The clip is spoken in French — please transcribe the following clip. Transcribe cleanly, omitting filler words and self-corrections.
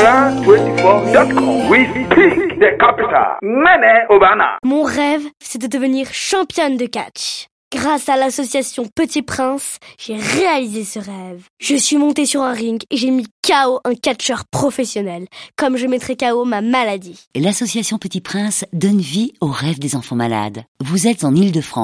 Africa24.com. We speak the capital. Nene Obana. Mon rêve, c'est de devenir championne de catch. Grâce à l'association Petit Prince, j'ai réalisé ce rêve. Je suis montée sur un ring et j'ai mis KO un catcheur professionnel, comme je mettrai KO ma maladie. L'association Petit Prince donne vie aux rêves des enfants malades. Vous êtes en Île-de-France.